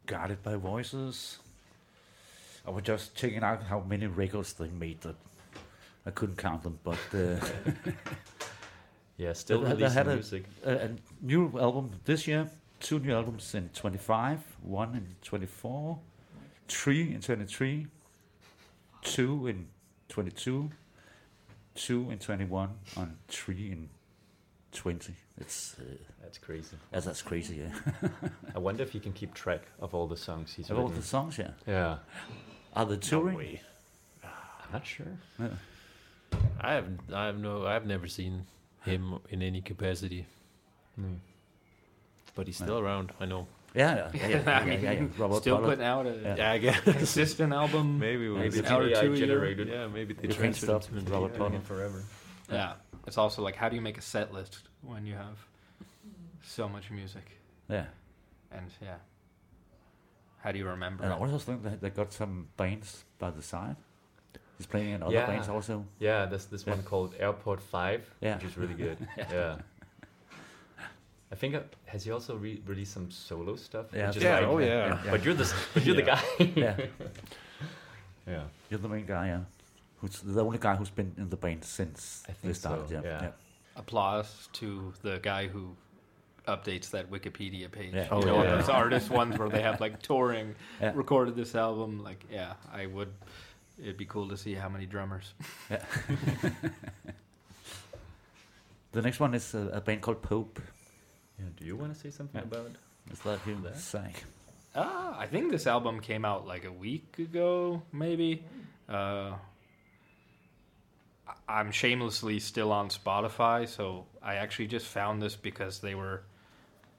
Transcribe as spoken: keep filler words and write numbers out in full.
Guided by Voices. I was just checking out how many records they made. That I couldn't count them, but uh, yeah, still they, they releasing had a, music. A, a new album this year. Two new albums in twenty-five, one in twenty-four, three in twenty-three, two in twenty-two, two in twenty-one, and three in twenty. It's uh, that's crazy. Yeah, that's crazy. Yeah. I wonder if he can keep track of all the songs he's of written. all the songs, yeah. Yeah. Are they touring? No way. I'm not sure. Yeah. I have I have no I've never seen him in any capacity. Mm. But he's still Yeah. around, I know. Yeah, yeah, yeah, yeah, I yeah, mean, yeah, yeah. Robert still Pollard. putting out a Yeah. Yeah, I guess. consistent album. Maybe we Maybe was it's out or A I two a year. generated. Yeah, maybe they You can't transferred stop it to Robert the- Pollard. forever. Yeah, it's also like, how do you make a set list when you have so much music? Yeah. And yeah, how do you remember And I it? also think that they got some bands by the side. He's playing in other Yeah. bands also. Yeah, there's this Yeah. one called Airport Five, Yeah. which is really good. yeah. I think uh, has he also re- released some solo stuff? Yeah, which is yeah, like- oh, yeah. yeah. But you're the s- but you're the guy. Yeah. yeah. You're the main guy, yeah. Who's the only guy who's been in the band since I think they started. so, Yeah. yeah. yeah. Applause to the guy who updates that Wikipedia page. Yeah. You Oh, know, yeah. those artist ones where they have like touring, Yeah. recorded this album. Like, yeah, I would. It'd be cool to see how many drummers. Yeah. The next one is a, a band called Pope. Yeah. Do you want to say something Yeah. about? Is that him That? saying? Ah, I think this album came out like a week ago, maybe. Uh, I- I'm shamelessly still on Spotify, so I actually just found this because they were